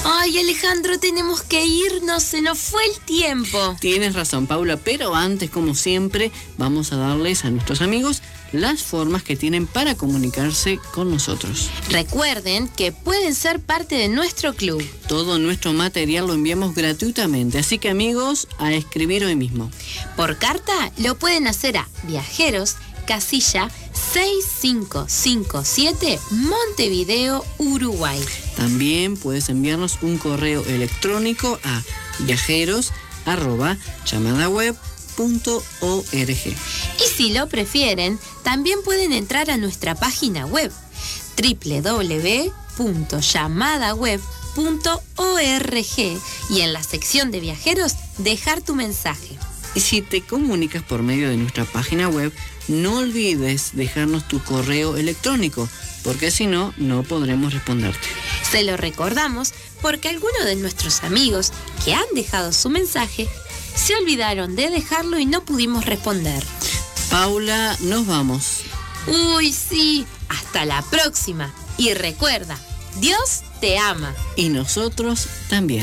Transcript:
Ay, Alejandro, tenemos que irnos, se nos fue el tiempo. Tienes razón, Paula, pero antes, como siempre, vamos a darles a nuestros amigos las formas que tienen para comunicarse con nosotros. Recuerden que pueden ser parte de nuestro club. Todo nuestro material lo enviamos gratuitamente, así que amigos, a escribir hoy mismo. Por carta lo pueden hacer a Viajeros, casilla 6557, Montevideo, Uruguay. También puedes enviarnos un correo electrónico a viajeros@chamadaweb.org. Y si lo prefieren, también pueden entrar a nuestra página web www.chamadaweb.org y en la sección de viajeros dejar tu mensaje. Y si te comunicas por medio de nuestra página web, no olvides dejarnos tu correo electrónico, porque si no, no podremos responderte. Se lo recordamos porque algunos de nuestros amigos que han dejado su mensaje se olvidaron de dejarlo y no pudimos responder. Paula, nos vamos. Uy, sí, hasta la próxima. Y recuerda, Dios te ama. Y nosotros también.